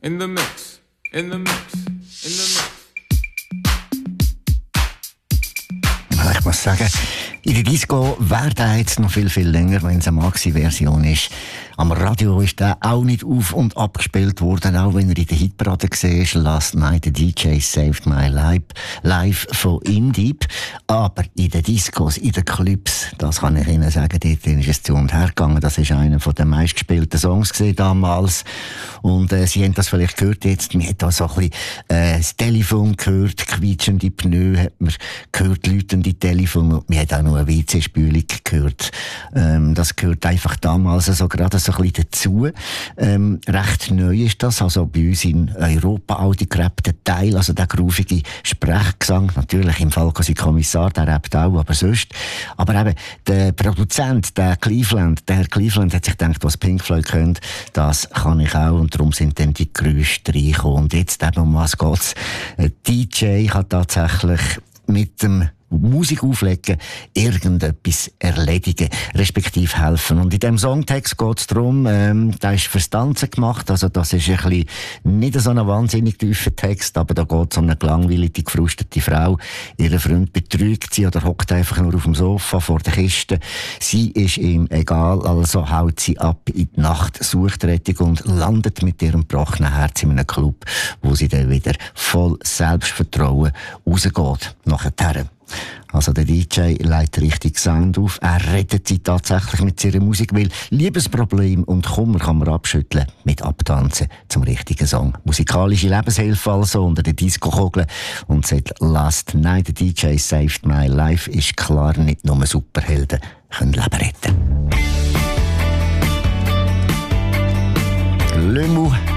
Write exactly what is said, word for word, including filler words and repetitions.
in the mix, in the mix, in the mix. Ich muss sagen, in der Disco wäre der jetzt noch viel, viel länger, wenn es eine Maxi-Version ist. Am Radio ist der auch nicht auf- und abgespielt worden, auch wenn er in der Hitparade war. Last Night the D J Saved My Life, live von Indeep. Aber in den Discos, in den Clubs, das kann ich Ihnen sagen, dort ist es zu und her gegangen. Das war einer der meistgespielten Songs damals. Und äh, Sie haben das vielleicht gehört jetzt. Man hat da so ein bisschen äh, das Telefon gehört, quietschende Pneu hat man gehört, läutende Telefon. Und man hat auch noch eine W C-Spülung gehört. Ähm, das gehört einfach damals so gerade so ein bisschen dazu. Ähm, recht neu ist das, also bei uns in Europa auch die gerappten Teil, also der groovige Sprechgesang, natürlich im Fall quasi Kommissar, der rappt auch, aber sonst. Aber eben, der Produzent, der Cleveland, der Herr Cleveland hat sich gedacht, was Pink Floyd könnt, das kann ich auch, und darum sind dann die Geräusche reingekommen. Und jetzt eben, um was geht's? Ein D J hat tatsächlich mit dem Musik auflegen, irgendetwas erledigen, respektive helfen. Und in diesem Songtext geht es darum, ähm, der ist fürs Tanzen gemacht, also das ist ein bisschen nicht so ein wahnsinnig tiefer Text, aber da geht es um eine gelangweilige, gefrustete Frau. Ihr Freund betrügt sie oder hockt einfach nur auf dem Sofa vor der Kiste. Sie ist ihm egal, also haut sie ab in die Nacht, sucht Rettung und landet mit ihrem gebrochenen Herz in einem Club, wo sie dann wieder voll Selbstvertrauen rausgeht. Nachher. Also der D J legt richtig Sound auf. Er rettet sie tatsächlich mit seiner Musik, weil Liebesproblem und Kummer kann man abschütteln mit Abtanzen zum richtigen Song. Musikalische Lebenshilfe also unter den Disco-Kugeln. Und seit Last Night the D J Saved My Life ist klar, nicht nur Superhelden können Leben retten. Le Mou